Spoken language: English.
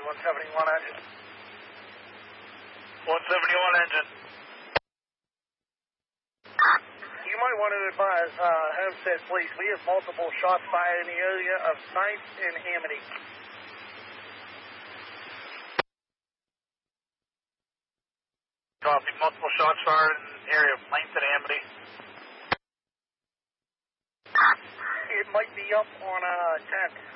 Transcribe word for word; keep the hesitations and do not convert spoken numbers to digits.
one seventy-one engine. one seventy-one engine. You might want to advise uh, Homestead Police. We have multiple shots fired in the area of Ninth and Amity. Copy. Multiple shots fired in the area of Ninth and Amity. It might be up on uh, tenth.